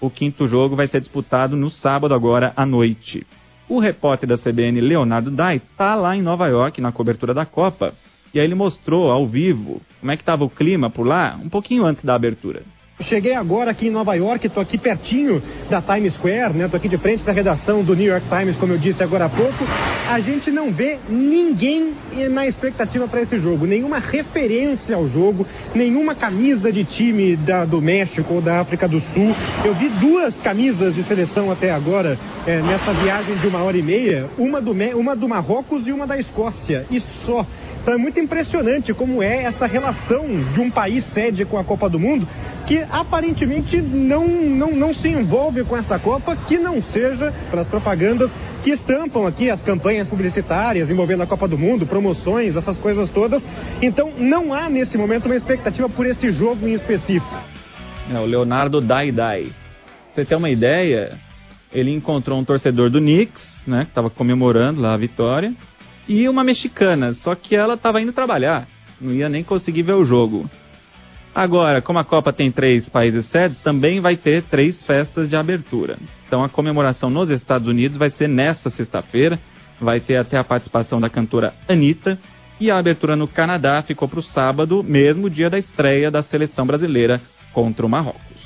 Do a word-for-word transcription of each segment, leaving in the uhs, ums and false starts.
O quinto jogo vai ser disputado no sábado agora à noite. O repórter da C B N, Leonardo Dai, está lá em Nova York na cobertura da Copa. E aí ele mostrou ao vivo como é que estava o clima por lá, um pouquinho antes da abertura. Cheguei agora aqui em Nova York, estou aqui pertinho da Times Square, né? Estou aqui de frente para a redação do New York Times, como eu disse agora há pouco. A gente não vê ninguém na expectativa para esse jogo, nenhuma referência ao jogo, nenhuma camisa de time da, do México ou da África do Sul. Eu vi duas camisas de seleção até agora, é, nessa viagem de uma hora e meia, uma do, uma do Marrocos e uma da Escócia, e só. Então é muito impressionante como é essa relação de um país sede com a Copa do Mundo, que aparentemente não, não, não se envolve com essa Copa, que não seja pelas propagandas que estampam aqui as campanhas publicitárias envolvendo a Copa do Mundo, promoções, essas coisas todas. Então não há nesse momento uma expectativa por esse jogo em específico. É o Leonardo Dai Dai. Pra você ter uma ideia, ele encontrou um torcedor do Knicks, né, que estava comemorando lá a vitória, e uma mexicana, só que ela estava indo trabalhar, não ia nem conseguir ver o jogo. Agora, como a Copa tem três países sedes, também vai ter três festas de abertura. Então a comemoração nos Estados Unidos vai ser nesta sexta-feira, vai ter até a participação da cantora Anitta, e a abertura no Canadá ficou para o sábado, mesmo dia da estreia da seleção brasileira contra o Marrocos.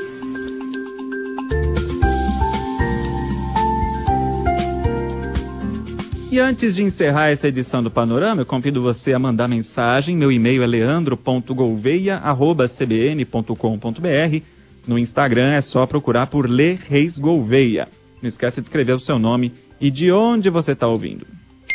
E antes de encerrar essa edição do Panorama, eu convido você a mandar mensagem. Meu e-mail é leandro ponto gouveia arroba c b n ponto com ponto b r. No Instagram é só procurar por Le Reis Gouveia. Não esqueça de escrever o seu nome e de onde você está ouvindo.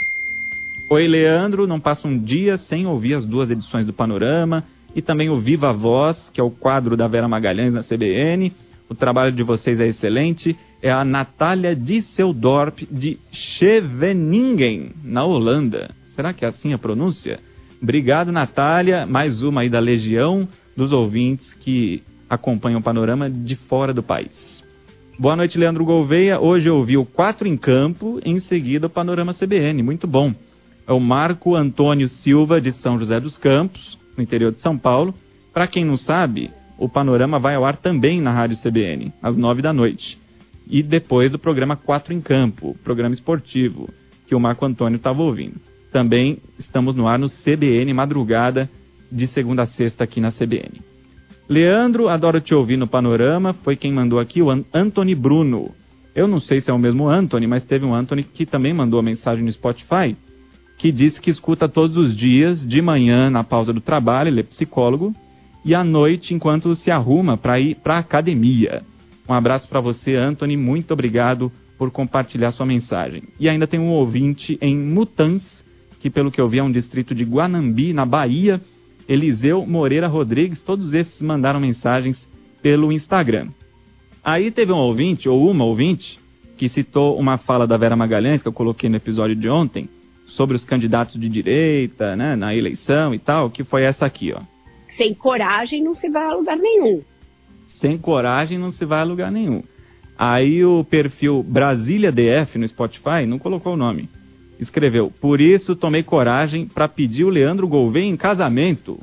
Oi, Leandro. Não passa um dia sem ouvir as duas edições do Panorama e também o Viva Voz, que é o quadro da Vera Magalhães na C B N. O trabalho de vocês é excelente. É a Natália Disseldorp de Scheveningen, na Holanda. Será que é assim a pronúncia? Obrigado, Natália. Mais uma aí da legião dos ouvintes que acompanham o Panorama de fora do país. Boa noite, Leandro Gouveia. Hoje eu ouvi o Quatro em Campo, em seguida o Panorama C B N. Muito bom. É o Marco Antônio Silva, de São José dos Campos, no interior de São Paulo. Para quem não sabe, o Panorama vai ao ar também na Rádio C B N, às nove da noite. E depois do programa Quatro em Campo, programa esportivo, que o Marco Antônio estava ouvindo. Também estamos no ar no C B N Madrugada, de segunda a sexta aqui na C B N. Leandro, adoro te ouvir no Panorama, foi quem mandou aqui, o Anthony Bruno. Eu não sei se é o mesmo Anthony, mas teve um Anthony que também mandou a mensagem no Spotify, que disse que escuta todos os dias, de manhã, na pausa do trabalho, ele é psicólogo, e à noite, enquanto se arruma para ir para a academia. Um abraço para você, Anthony. Muito obrigado por compartilhar sua mensagem. E ainda tem um ouvinte em Mutans, que pelo que eu vi é um distrito de Guanambi, na Bahia, Eliseu Moreira Rodrigues. Todos esses mandaram mensagens pelo Instagram. Aí teve um ouvinte, ou uma ouvinte, que citou uma fala da Vera Magalhães, que eu coloquei no episódio de ontem, sobre os candidatos de direita, né, na eleição e tal, que foi essa aqui, ó. Sem coragem não se vai a lugar nenhum. Sem coragem não se vai a lugar nenhum. Aí o perfil Brasília D F no Spotify não colocou o nome. Escreveu, por isso tomei coragem para pedir o Leandro Gouveia em casamento.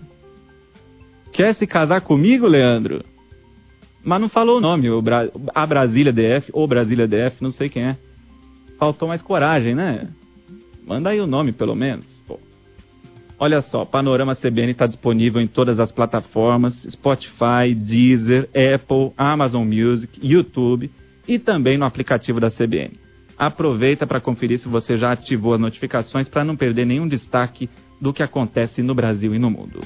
Quer se casar comigo, Leandro? Mas não falou o nome, o Bra... a Brasília D F, ou Brasília D F, não sei quem é. Faltou mais coragem, né? Manda aí o nome, pelo menos. Pô. Olha só, Panorama C B N está disponível em todas as plataformas, Spotify, Deezer, Apple, Amazon Music, YouTube e também no aplicativo da C B N. Aproveita para conferir se você já ativou as notificações para não perder nenhum destaque do que acontece no Brasil e no mundo.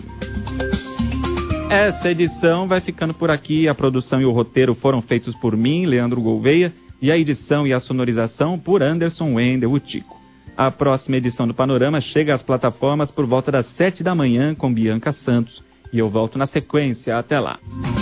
Essa edição vai ficando por aqui. A produção e o roteiro foram feitos por mim, Leandro Gouveia, e a edição e a sonorização por Anderson Wendel, o Tico. A próxima edição do Panorama chega às plataformas por volta das sete da manhã com Bianca Santos. E eu volto na sequência. Até lá.